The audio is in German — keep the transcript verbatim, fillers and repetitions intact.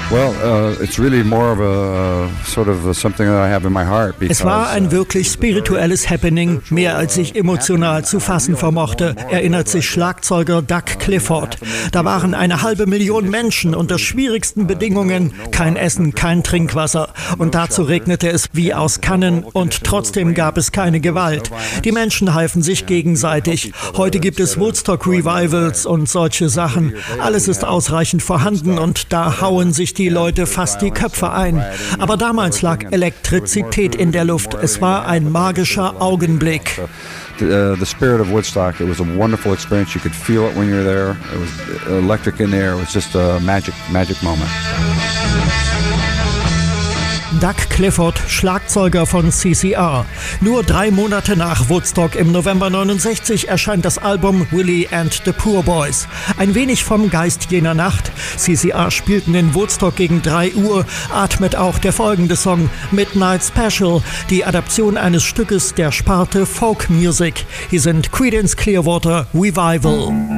Es war ein wirklich spirituelles Happening, mehr als ich emotional zu fassen vermochte, erinnert sich Schlagzeuger Doug Clifford. Da waren eine halbe Million Menschen unter schwierigsten Bedingungen, kein Essen, kein Trinkwasser. Und dazu regnete es wie aus Kannen und trotzdem gab es keine Gewalt. Die Menschen halfen sich gegenseitig. Heute gibt es Woodstock Revivals und solche Sachen. Alles ist ausreichend vorhanden und da hauen sich die Leute fast die Köpfe ein. Aber damals lag Elektrizität in der Luft. Es war ein magischer Augenblick. The, the spirit of Woodstock, it was a wonderful experience. You could feel it when you're there. It was electric in there. It was just a magic, magic moment. Doug Clifford, Schlagzeuger von C C R. Nur drei Monate nach Woodstock im November neunundsechzig erscheint das Album Willie and the Poor Boys. Ein wenig vom Geist jener Nacht. C C R spielten in Woodstock gegen drei Uhr, atmet auch der folgende Song Midnight Special, die Adaption eines Stückes der Sparte Folk Music. Hier sind Creedence Clearwater Revival.